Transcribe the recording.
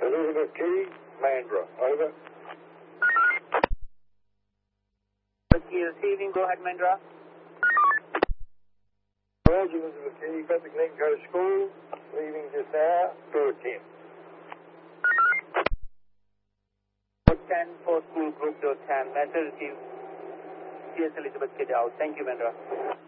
Elizabeth Key, Mandra. Over. Key receiving. Go ahead, Mandra. Roger, Elizabeth Key. Got the Glencoe School. Leaving just now. Door 10. 10 for school group door 10. Mandra receive. CS Elizabeth Key out. Thank you, Mandra.